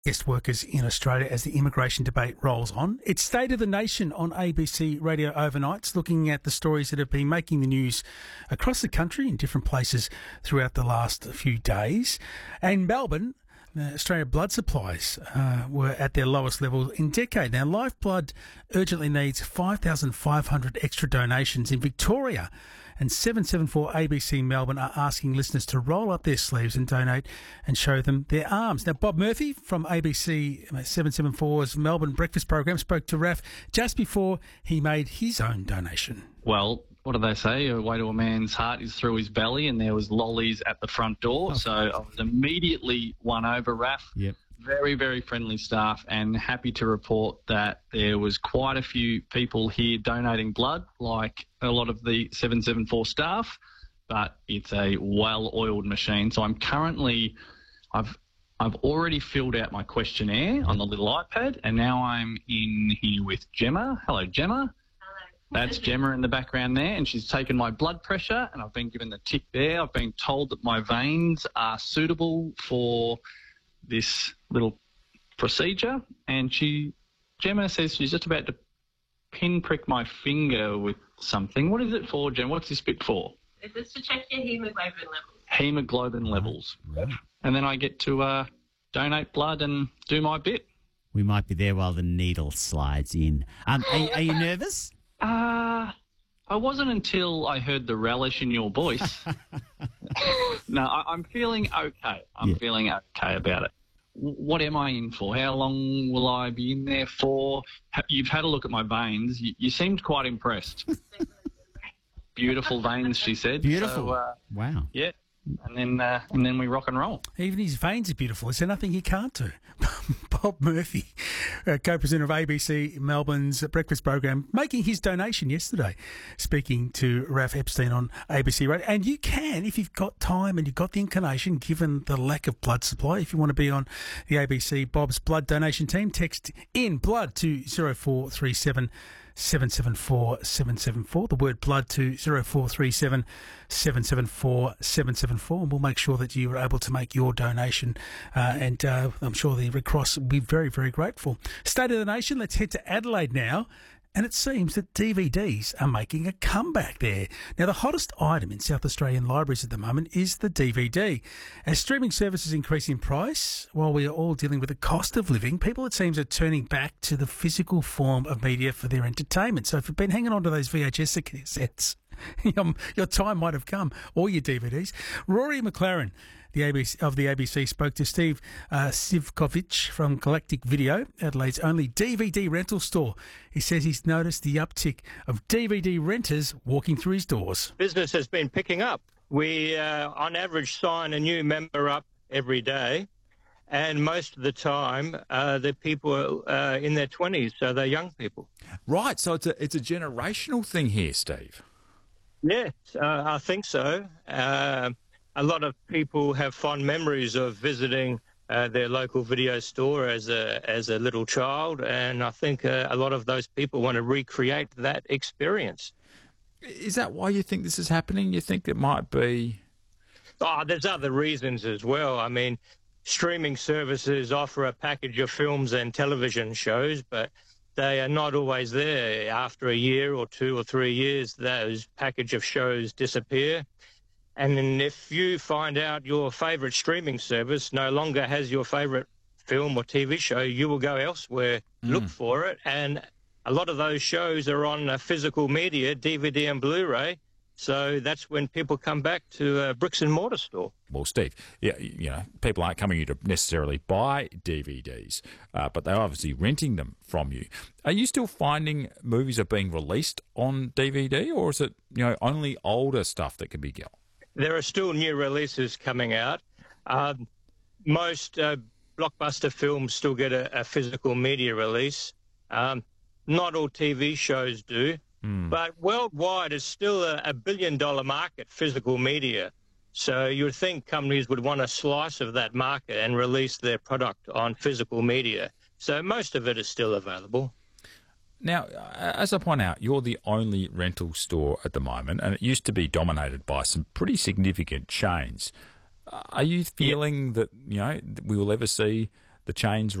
Guest workers in Australia as the immigration debate rolls on. It's State of the Nation on ABC Radio Overnights, looking at the stories that have been making the news across the country in different places throughout the last few days. And Melbourne, Australia blood supplies were at their lowest level in decade. Now, Lifeblood urgently needs 5,500 extra donations in Victoria, and 774 ABC Melbourne are asking listeners to roll up their sleeves and donate and show them their arms. Now, Bob Murphy from ABC 774's Melbourne Breakfast Program spoke to RAF just before he made his own donation. Well, what do they say? A way to a man's heart is through his belly, and there was lollies at the front door. So I was immediately won over, RAF. Yep. Very, very friendly staff, and happy to report that there was quite a few people here donating blood, like a lot of the 774 staff, but it's a well-oiled machine. So I'm currently, I've already filled out my questionnaire on the little iPad, and now I'm in here with Gemma. Hello, Gemma. That's Gemma in the background there, and she's taken my blood pressure, and I've been given the tick there. I've been told that my veins are suitable for this little procedure, and Gemma says she's just about to pinprick my finger with something. What is it for, Gemma? What's this bit for? This is to check your haemoglobin levels. Haemoglobin levels. Right. And then I get to donate blood and do my bit. We might be there while the needle slides in. Are you nervous? I wasn't until I heard the relish in your voice. No, I'm feeling okay. I'm feeling okay about it. What am I in for? How long will I be in there for? You've had a look at my veins. You seemed quite impressed. Beautiful veins, she said. Beautiful. So, wow. Yeah. And then we rock and roll. Even his veins are beautiful. Is there nothing he can't do? Bob Murphy, co-presenter of ABC Melbourne's breakfast program, making his donation yesterday, speaking to Raf Epstein on ABC Radio. And you can, if you've got time and you've got the inclination, given the lack of blood supply, if you want to be on the ABC Bob's blood donation team, text in blood to 0437 774 774. The word blood to 0437 774 774, and we'll make sure that you are able to make your donation. And I'm sure the Red Cross will be very, very grateful. State of the Nation, let's head to Adelaide now. And it seems that DVDs are making a comeback there. Now, the hottest item in South Australian libraries at the moment is the DVD. As streaming services increase in price, while we are all dealing with the cost of living, people, it seems, are turning back to the physical form of media for their entertainment. So if you've been hanging on to those VHS cassettes, your time might have come, or your DVDs. Rory McLaren, the ABC, spoke to Steve Sivkovich from Galactic Video, Adelaide's only DVD rental store. He says he's noticed the uptick of DVD renters walking through his doors. Business has been picking up. We, on average, sign a new member up every day, and most of the time, the people are in their 20s, so they're young people. Right, so it's a generational thing here, Steve. Yes, I think so. A lot of people have fond memories of visiting their local video store as a little child, and I think a lot of those people want to recreate that experience. Is that why you think this is happening? You think it might be... Oh, there's other reasons as well. I mean, streaming services offer a package of films and television shows, but they are not always there. After a year or 2 or 3 years, those package of shows disappear. And then if you find out your favourite streaming service no longer has your favourite film or TV show, you will go elsewhere, look for it. And a lot of those shows are on physical media, DVD and Blu-ray. So that's when people come back to a bricks and mortar store. Well, Steve, yeah, people aren't coming here to necessarily buy DVDs, but they're obviously renting them from you. Are you still finding movies are being released on DVD, or is it only older stuff that can be got? There are still new releases coming out. Most blockbuster films still get a physical media release. Not all TV shows do. But worldwide, it's still a billion-dollar market, physical media. So you would think companies would want a slice of that market and release their product on physical media. So most of it is still available. Now, as I point out, you're the only rental store at the moment, and it used to be dominated by some pretty significant chains. Are you feeling that we will ever see the the chains